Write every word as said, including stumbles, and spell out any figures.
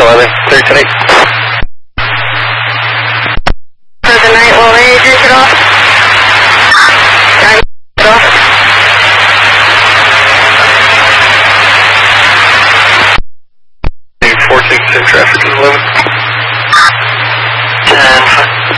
eleven, clear tonight. For the night, will they take it off? Nine, take it off. fourteen percent traffic is eleven. ten.